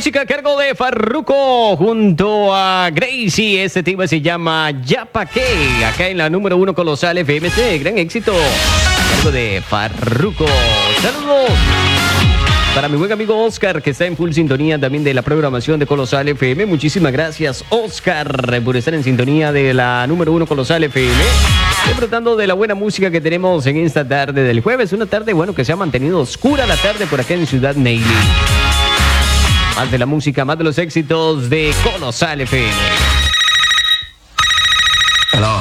música a cargo de Farruko junto a Gracie. Este tema se llama Ya Pa' Qué. Acá en la número 1 Colosal FMC. Gran éxito. A cargo de Farruko. Saludos para mi buen amigo Oscar, que está en full sintonía también de la programación de Colosal FM. Muchísimas gracias, Oscar, por estar en sintonía de la número 1 Colosal FM. Disfrutando de la buena música que tenemos en esta tarde del jueves. Una tarde, bueno, que se ha mantenido oscura la tarde por acá en Ciudad Neyli. Más de la música, más de los éxitos de Colosal FM. Hello.